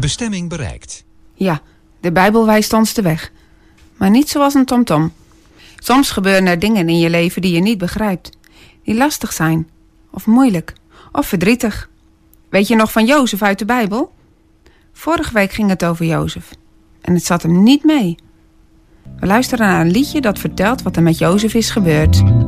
Bestemming bereikt. Ja, de Bijbel wijst ons de weg. Maar niet zoals een tomtom. Soms gebeuren er dingen in je leven die je niet begrijpt. Die lastig zijn. Of moeilijk. Of verdrietig. Weet je nog van Jozef uit de Bijbel? Vorige week ging het over Jozef. En het zat hem niet mee. We luisteren naar een liedje dat vertelt wat er met Jozef is gebeurd.